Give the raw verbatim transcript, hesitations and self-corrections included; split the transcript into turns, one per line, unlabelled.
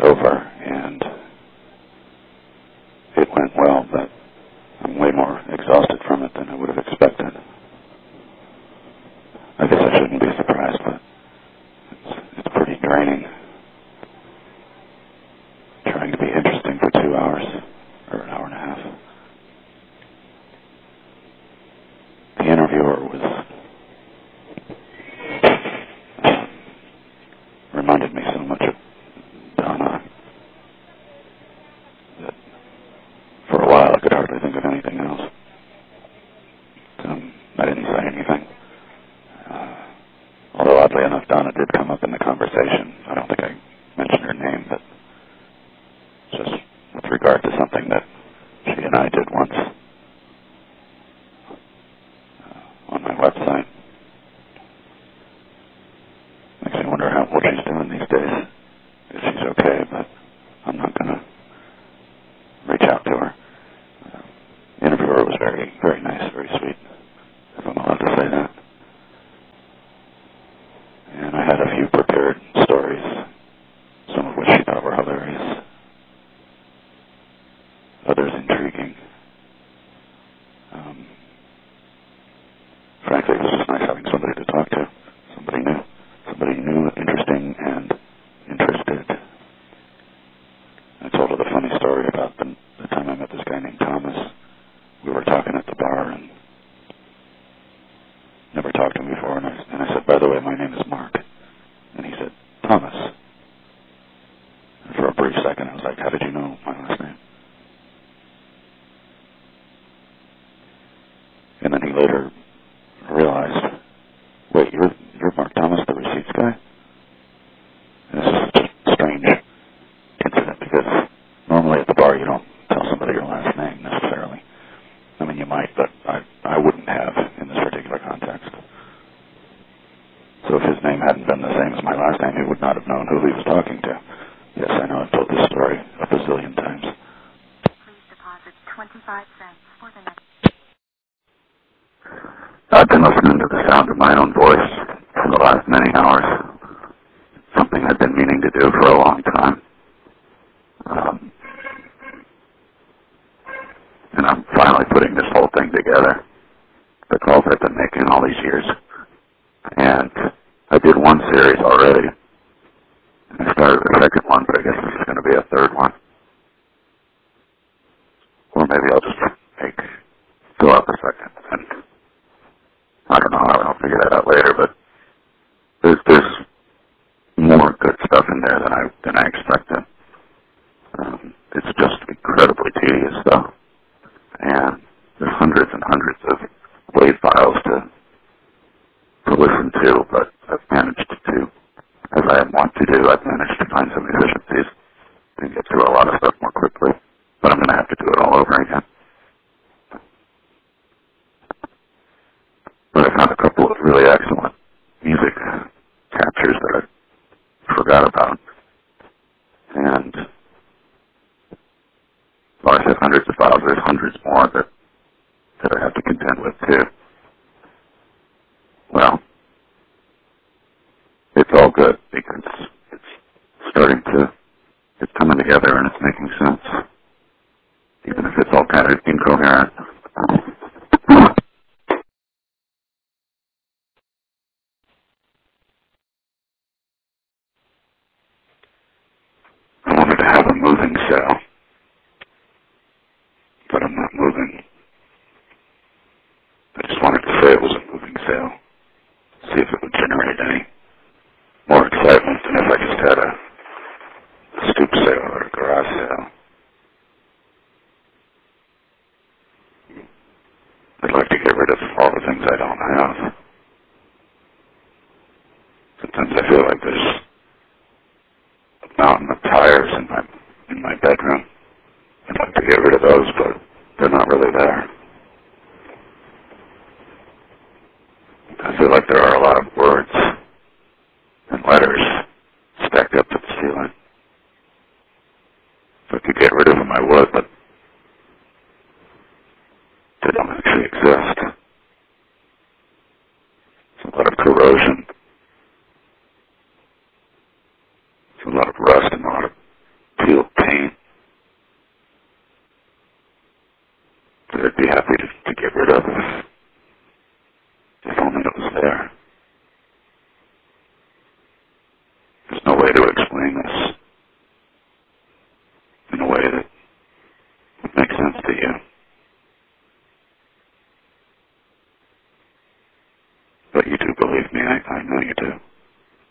over, and it went well, but I'm way more exhausted from it than I would have expected. I guess I shouldn't be surprised, but it's, it's pretty draining. Trying to be interesting for two hours, or an hour and a half. The interviewer was, uh, reminded me so much of Donna that for a while I could hardly think of anything else. Um, I didn't say anything. Uh, although oddly enough, Donna did come up in the conversation. I don't think I mentioned her name, but just with regard to something that she and I did once uh, on my website. Makes me wonder how what she's doing these days. If she's okay, but I'm not going to reach out to her. Uh, the interviewer was very, very nice, very sweet, if I'm allowed to say that. And I had a few prepared stories, some of which she thought were hilarious, others intriguing. Um, frankly, it was just nice having somebody to talk to, somebody new, somebody new, interesting, and interested. I told her the funny story about the, the time I met this guy named Thomas. We were talking at the bar, and never talked to him before, and I, and I said, by the way, my name is Mark. And he said, Thomas. And for a brief second, I was like, how did you know my last name? And then he later realized, wait, you're you're Mark Thomas, the receipts guy? And this is just a strange incident, because normally at the bar you don't tell somebody your last name necessarily. I mean, you might, but I, I wouldn't have in this particular context. So if his name hadn't been the same as my last name, he would not have known who he was talking to. Yes, I know, I've told this story a bazillion times.
Please deposit twenty-five cents for the next...
I've been listening to the sound of my own voice for the last many hours. Something I've been meaning to do for a long time. Um, and I'm finally putting this whole thing together. The calls I've been making all these years. And I did one series already. And I started the second one, but I guess this is going to be a third one. Or maybe I'll just make, fill out the second. And I don't know, I'll figure that out later, but there's, there's more good stuff in there than I, than I expected. Um, it's just incredibly tedious stuff. And there's hundreds and hundreds of WAV files to to listen to, but I've managed to, as I want to do, I've managed to find some efficiencies and get through a lot of stuff more quickly, but I'm going to have to do it all over again. But I found a couple of really excellent music captures that I forgot about, and well, I said hundreds of files, there's hundreds more that, that I have to contend with too. Well, it's all good because it's starting to, it's coming together and it's making sense, even if it's all kind of incoherent. I wanted to have a moving cell, but I'm not moving. I just wanted to say it was a moving cell. See if it would generate any more excitement than if I just had a, a stoop sale or a garage sale. I'd like to get rid of all the things I don't have. Sometimes I feel like there's a mountain of tires in my in my bedroom. I'd like to get rid of those, but they're not really there. I feel like there are a lot of words and letters stacked up to the ceiling. If I could get rid of them, I would, but they don't actually exist. It's a lot of corrosion. It's a lot of rust and a lot of that I'd be happy to, to get rid of if, if only it was there. There's no way to explain this in a way that would make sense to you. But you do believe me, I, I know you do.